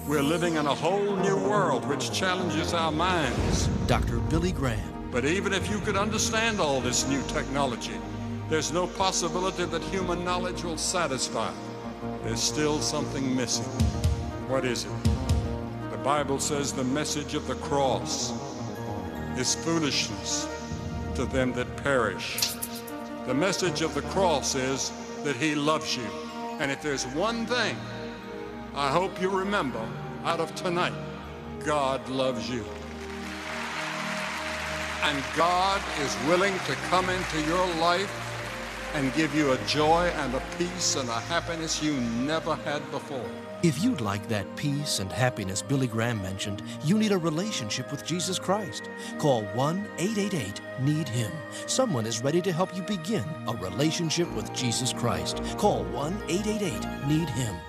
We're living in a whole new world which challenges our minds. Dr. Billy Graham. But even if you could understand all this new technology, there's no possibility that human knowledge will satisfy. There's still something missing. What is it? The Bible says the message of the cross is foolishness to them that perish. The message of the cross is that he loves you. And if there's one thing I hope you remember out of tonight, God loves you. And God is willing to come into your life and give you a joy and a peace and a happiness you never had before. If you'd like that peace and happiness Billy Graham mentioned, you need a relationship with Jesus Christ. Call 1-888-NEED-HIM. Someone is ready to help you begin a relationship with Jesus Christ. Call 1-888-NEED-HIM.